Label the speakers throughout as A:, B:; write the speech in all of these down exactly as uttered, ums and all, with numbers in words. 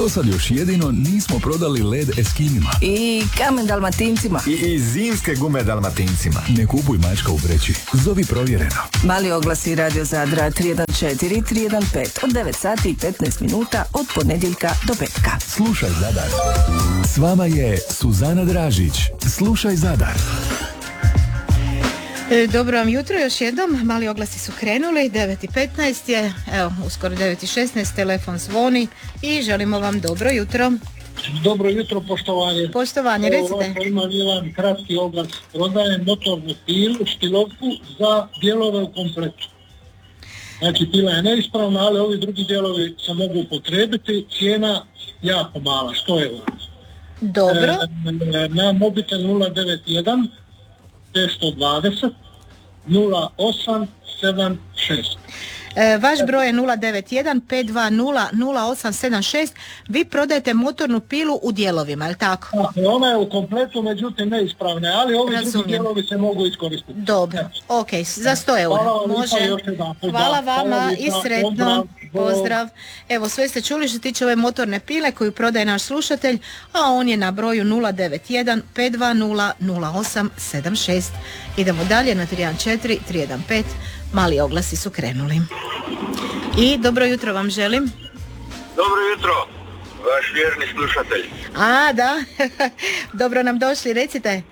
A: Dosad još jedino nismo prodali led Eskimima.
B: I kamen Dalmatincima.
C: I, i zimske gume Dalmatincima.
A: Ne kupuj mačka u vreći. Zovi Provjereno.
B: Mali oglasi Radio Zadra tri jedan četiri tri jedan pet od devet sati i petnaest minuta od ponedjeljka do petka.
A: Slušaj Zadar. S vama je Suzana Dražić. Slušaj Zadar.
D: E, dobro vam jutro još jednom, mali oglasi su krenuli, devet i petnaest je, evo uskoro devet i šesnaest, telefon zvoni i želimo vam dobro jutro.
E: Dobro jutro, poštovanje.
D: Poštovanje, recite.
E: Evo, imam jedan kratki oglas, prodajem motornu pilu, štilovku za dijelove u kompletu. Znači pila je neispravna, ali ovi drugi dijelovi se mogu upotrijebiti, cijena jako mala, sto eura.
D: Dobro.
E: E, na mobitel nula devet jedan petsto dvadeset nula osam sedam šest.
D: E, vaš broj je nula devet jedan pet dva nula nula osam sedam šest. Vi prodajete motornu pilu u dijelovima, je li tako?
E: Dakle, ona je u kompletu, međutim neispravne, ali ovi
D: Razumijem.
E: drugi dijelovi se mogu iskoristiti.
D: Dobro, ok, za sto eura.
E: Hvala vam,
D: Može.
E: još jedan.
D: Hvala vama
E: Hvala
D: i
E: lijepa.
D: sretno.
E: Pozdrav.
D: Pozdrav. Evo, sve ste čuli što se tiče ove motorne pile koju prodaje naš slušatelj, a on je na broju nula devet jedan pet dva nula nula osam sedam šest. Idemo dalje na tri jedan četiri tri jedan pet. Mali oglasi su krenuli. I dobro jutro vam želim.
F: Dobro jutro, vaš vjerni slušatelj.
D: A, da. Dobro nam došli, recite.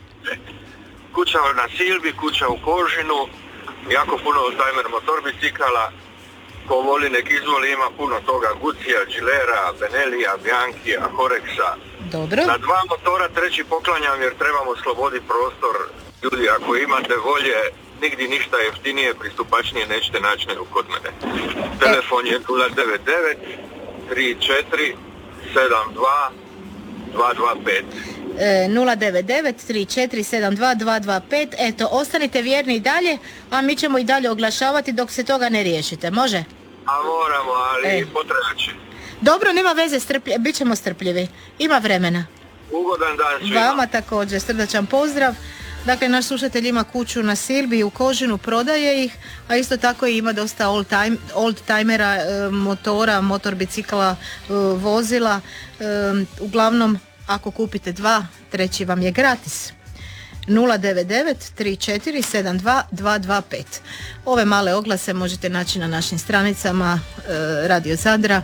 F: Kuća na Silbi, kuća u Kožinu, jako puno oldtimer motor bicikala. Ko voli nek izvoli, ima puno toga, Gucija, Gilera, Benelija, Bianchija, Horexa.
D: Dobro.
F: Na dva motora treći poklanjam jer trebamo sloboditi prostor. Ljudi, ako imate volje, nigdje ništa jeftinije, pristupačnije nećete naći nego kod mene. Telefon je nula devet devet tri četiri sedam dva dva dva pet.
D: E, nula devet devet tri četiri sedam dva dva dva pet. Eto, ostanite vjerni i dalje, a mi ćemo i dalje oglašavati dok se toga ne riješite, može?
F: A moramo, ali
D: E.
F: potrebat će.
D: Dobro, nema veze, strplje, bit ćemo strpljivi. Ima vremena.
F: Ugodan dan svima.
D: Vama također, srdačan pozdrav. Dakle, naš slušatelj ima kuću na Silbi u Kožinu, prodaje ih, a isto tako i ima dosta old, time, old timera, e, motora, motor bicikla, e, vozila. E, uglavnom, ako kupite dva, treći vam je gratis. nula devet devet tri četiri sedam dva dva dva pet. Ove male oglase možete naći na našim stranicama e, Radio Zadra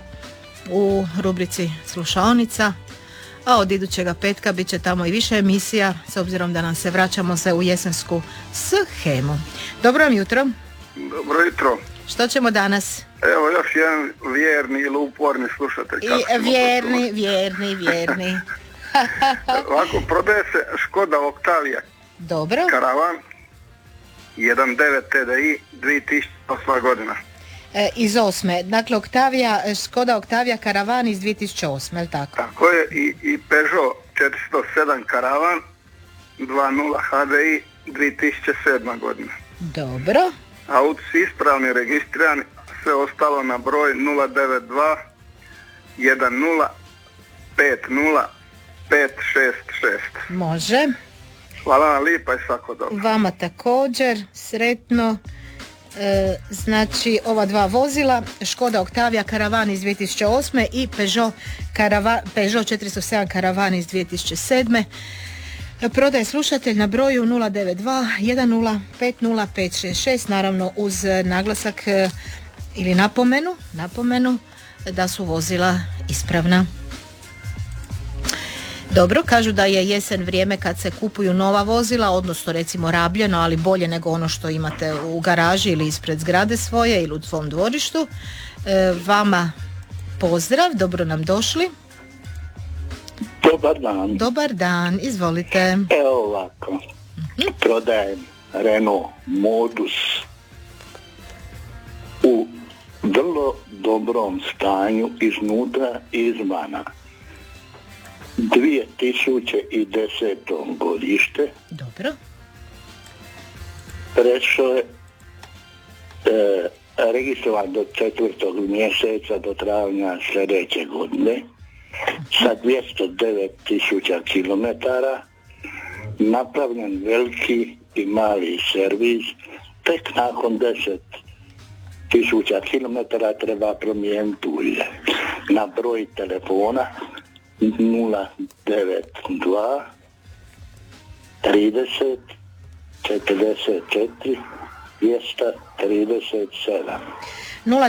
D: u rubrici Slušaonica. A od idućega petka bit će tamo i više emisija, s obzirom da nam se vraćamo se u jesensku shemu. Dobro vam jutro.
G: Dobro jutro.
D: Što ćemo danas?
G: Evo još jedan vjerni ili uporni slušatelj.
D: I vjerni, vjerni, vjerni.
G: Ovako, prodaje se Škoda Octavia.
D: Dobro.
G: Karavan jedan devet T D I dvije tisuće osma godina.
D: E, iz osme. Dakle, Octavia, Škoda Octavia Karavan iz dvije tisuće osme, je li tako?
G: Tako je, i, i Peugeot četiristo sedam Karavan dva nula H D I dvije tisuće sedma godina.
D: Dobro.
G: Auto su ispravni, registrirani, sve ostalo na broj nula devet dva jedan nula pet nula pet šest šest.
D: Može.
G: Hvala vam lijepa i svako dobro.
D: Vama također, sretno. E, znači ova dva vozila, Škoda Octavia Karavan iz dvije tisuće osme i Peugeot, Karava, Peugeot četiristo sedam Karavan iz dvije tisuće sedme. Prodaje slušatelj na broju nula devet dva jedan nula pet nula pet šest šest, naravno uz naglasak e, ili napomenu, napomenu da su vozila ispravna. Dobro, kažu da je jesen vrijeme kad se kupuju nova vozila, odnosno recimo rabljeno, ali bolje nego ono što imate u garaži ili ispred zgrade svoje ili u svom dvorištu. E, vama pozdrav, dobro nam došli.
H: Dobar dan.
D: Dobar dan, izvolite.
H: Evo ovako, prodajem Renault Modus u vrlo dobrom stanju iznutra i izvana. dvije tisuće deseto godište.
D: Dobro.
H: Prešao je e, registrovan do četvrtog mjeseca do travnja sljedeće godine sa dvjesto devet tisuća kilometara, napravljen veliki i mali servis, tek nakon deset tisuća kilometara treba promijeniti ulje. na broj telefona nula devet dva trideset četrdeset četiri dvjesto trideset sedam.
D: nula